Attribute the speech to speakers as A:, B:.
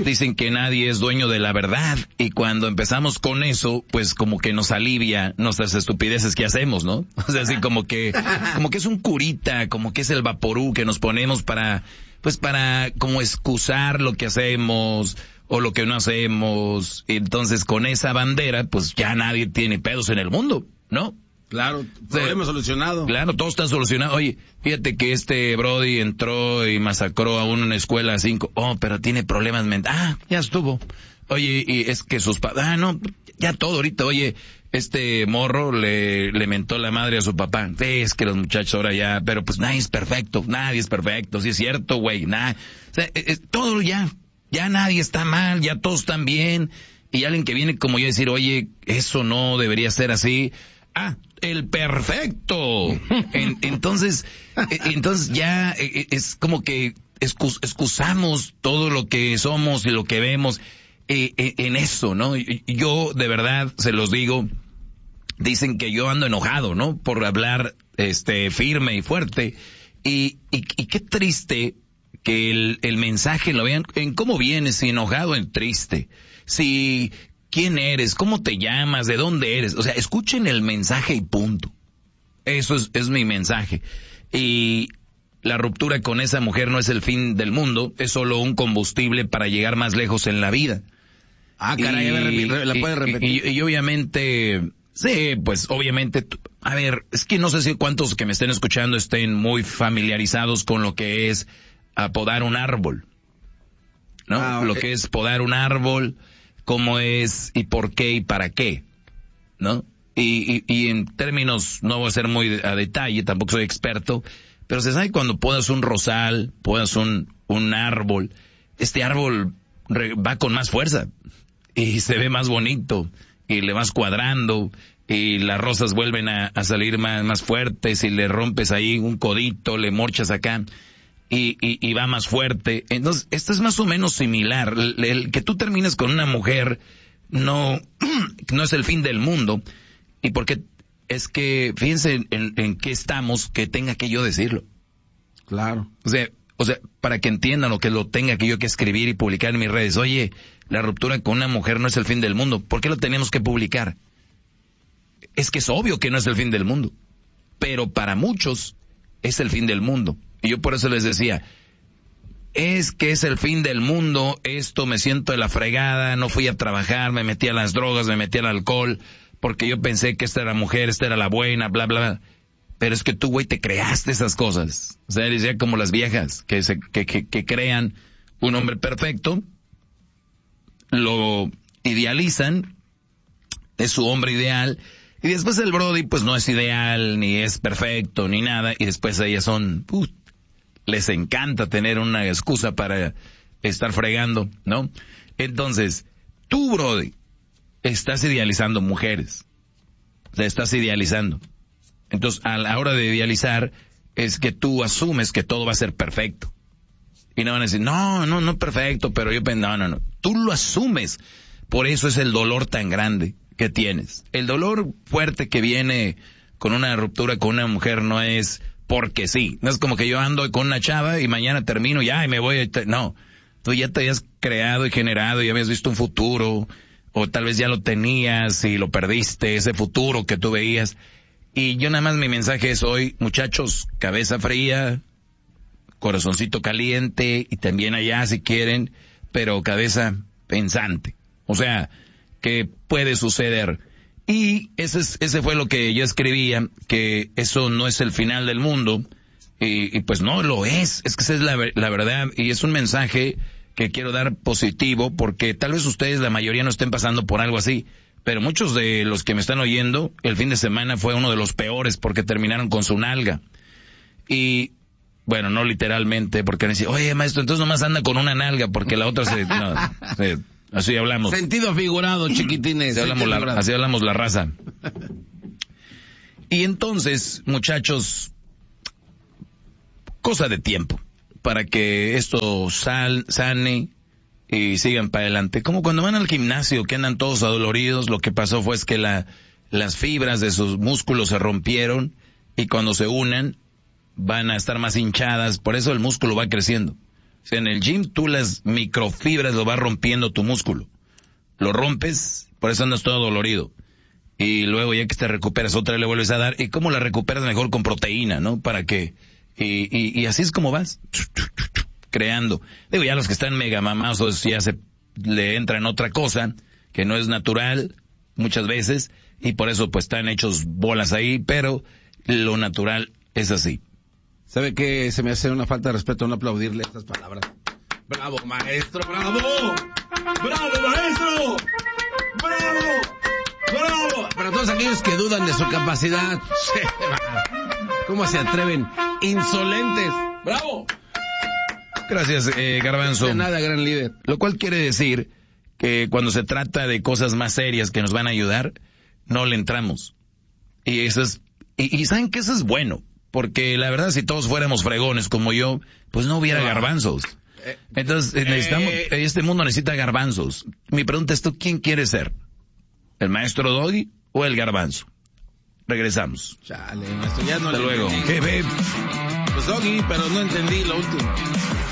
A: dicen que nadie es dueño de la verdad, y cuando empezamos con eso, pues como que nos alivia nuestras estupideces que hacemos, ¿no? O sea, así como que es un curita, como que es el vaporú que nos ponemos para como excusar lo que hacemos o lo que no hacemos. Entonces con esa bandera, pues ya nadie tiene pedos en el mundo, ¿no?
B: Claro, problema solucionado.
A: Claro, todo está solucionado. Oye, fíjate que este Brody entró y masacró a una escuela 5. Pero tiene problemas mentales. Ya estuvo. Oye, y es que sus padres, no, ya todo ahorita. Oye, este morro le mentó la madre a su papá. Es que los muchachos ahora ya, pero pues nadie es perfecto, sí es cierto, güey, nada. O sea, todo ya nadie está mal, ya todos están bien. Y alguien que viene como yo a decir, oye, eso no debería ser así. El perfecto. Entonces ya es como que excusamos todo lo que somos y lo que vemos en eso, ¿no? Yo de verdad se los digo, dicen que yo ando enojado, ¿no? Por hablar firme y fuerte. Y qué triste que el mensaje lo vean en cómo vienes, si enojado, en triste. Si ¿quién eres? ¿Cómo te llamas? ¿De dónde eres? O sea, escuchen el mensaje y punto. Eso es mi mensaje. Y la ruptura con esa mujer no es el fin del mundo, es solo un combustible para llegar más lejos en la vida.
B: Caray, ¿la puedes repetir?
A: Y obviamente, sí, pues obviamente, a ver, es que no sé si cuántos que me estén escuchando estén muy familiarizados con lo que es podar un árbol, ¿no? Okay. Lo que es podar un árbol, cómo es y por qué y para qué, ¿no? Y en términos, no voy a ser muy a detalle, tampoco soy experto, pero se sabe cuando podas un rosal, podas un árbol, este árbol va con más fuerza y se ve más bonito y le vas cuadrando y las rosas vuelven a salir más fuertes y le rompes ahí un codito, le morchas acá y va más fuerte. Entonces, esto es más o menos similar. El que tú termines con una mujer no es el fin del mundo. ¿Y porque es que, fíjense en qué estamos, que tenga que yo decirlo?
B: Claro.
A: O sea, para que entiendan lo que lo tenga que yo que escribir y publicar en mis redes. Oye, la ruptura con una mujer no es el fin del mundo. ¿Por qué lo tenemos que publicar? Es que es obvio que no es el fin del mundo. Pero para muchos es el fin del mundo. Y yo por eso les decía, es que es el fin del mundo, esto me siento de la fregada, no fui a trabajar, me metí a las drogas, me metí al alcohol, porque yo pensé que esta era la mujer, esta era la buena, bla, bla, bla. Pero es que tú, güey, te creaste esas cosas. O sea, eres ya como las viejas, que crean un hombre perfecto, lo idealizan, es su hombre ideal, y después el Brody, pues no es ideal, ni es perfecto, ni nada, y después ellas son, les encanta tener una excusa para estar fregando, ¿no? Entonces, tú, Brody, estás idealizando mujeres. Te estás idealizando. Entonces, a la hora de idealizar, es que tú asumes que todo va a ser perfecto. Y no van a decir, no perfecto, pero yo no. Tú lo asumes. Por eso es el dolor tan grande que tienes. El dolor fuerte que viene con una ruptura con una mujer no es porque sí. No es como que yo ando con una chava y mañana termino y me voy. No. Tú ya te habías creado y generado y habías visto un futuro, o tal vez ya lo tenías y lo perdiste, ese futuro que tú veías. Y yo nada más mi mensaje es hoy, muchachos, cabeza fría, corazoncito caliente, y también allá si quieren, pero cabeza pensante. O sea, que puede suceder. Y ese fue lo que yo escribía, que eso no es el final del mundo, y pues no lo es que esa es la verdad, y es un mensaje que quiero dar positivo, porque tal vez ustedes, la mayoría, no estén pasando por algo así, pero muchos de los que me están oyendo, el fin de semana fue uno de los peores porque terminaron con su nalga. Y, bueno, no literalmente, porque han dicho, oye, maestro, entonces nomás anda con una nalga porque la otra así hablamos.
B: Sentido figurado, chiquitines.
A: Así hablamos la raza. Y entonces, muchachos, cosa de tiempo para que esto sane y sigan para adelante. Como cuando van al gimnasio, que andan todos adoloridos, lo que pasó fue que las fibras de sus músculos se rompieron, y cuando se unen van a estar más hinchadas, por eso el músculo va creciendo. O sea, en el gym tú las microfibras lo vas rompiendo tu músculo. Lo rompes, por eso andas todo dolorido. Y luego ya que te recuperas otra vez le vuelves a dar. ¿Y cómo la recuperas mejor? Con proteína, ¿no? Para que... Y así es como vas creando. Digo, ya los que están mega mamasos ya se le entran otra cosa que no es natural muchas veces y por eso pues están hechos bolas ahí, pero lo natural es así.
B: ¿Sabe qué? Se me hace una falta de respeto no aplaudirle estas palabras. ¡Bravo, maestro! ¡Bravo! ¡Bravo, maestro! ¡Bravo! ¡Bravo! Para todos aquellos que dudan de su capacidad, ¿cómo se atreven? ¡Insolentes! ¡Bravo!
A: Gracias, Garbanzo.
B: De nada, gran líder.
A: Lo cual quiere decir que cuando se trata de cosas más serias que nos van a ayudar, no le entramos. Y eso es, y saben que eso es bueno, porque la verdad si todos fuéramos fregones como yo, pues no hubiera garbanzos. Entonces necesitamos, este mundo necesita garbanzos. Mi pregunta es, ¿tú quién quieres ser? ¿El maestro Doggy o el garbanzo? Regresamos.
B: Chale, maestro, ya no.
A: Hasta luego.
B: Pues Doggy, pero no entendí lo último.